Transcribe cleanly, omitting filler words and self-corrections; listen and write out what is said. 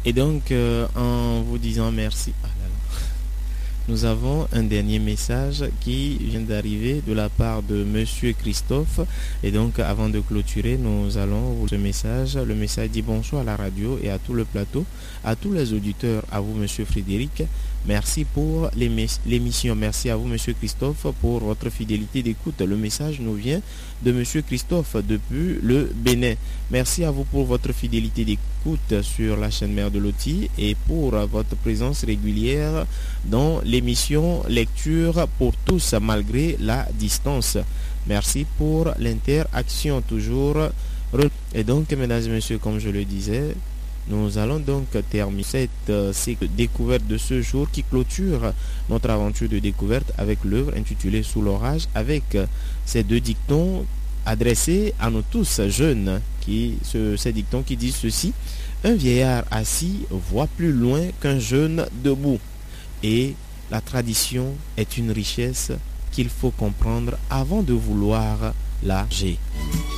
Et donc, en vous disant merci, nous avons un dernier message qui vient d'arriver de la part de Monsieur Christophe. Et donc, avant de clôturer, nous allons vous ce message. Le message dit bonsoir à la radio et à tout le plateau, à tous les auditeurs, à vous, Monsieur Frédéric. Merci pour l'émission. Merci à vous, Monsieur Christophe, pour votre fidélité d'écoute. Le message nous vient de Monsieur Christophe depuis le Bénin. Merci à vous pour votre fidélité d'écoute sur la chaîne Mère de Loti et pour votre présence régulière dans l'émission Lecture pour tous malgré la distance. Merci pour l'interaction toujours. Et donc, mesdames et messieurs, comme je le disais, nous allons donc terminer cette découverte de ce jour qui clôture notre aventure de découverte avec l'œuvre intitulée Sous l'orage, avec ces deux dictons adressés à nous tous jeunes, ces dictons qui disent ceci: un vieillard assis voit plus loin qu'un jeune debout. Et la tradition est une richesse qu'il faut comprendre avant de vouloir la gérer.